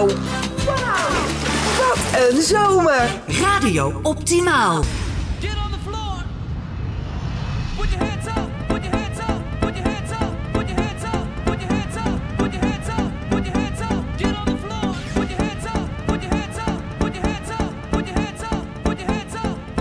Wauw. Wat een zomer. Radio Optimaal. Get on the floor. Put your hands up.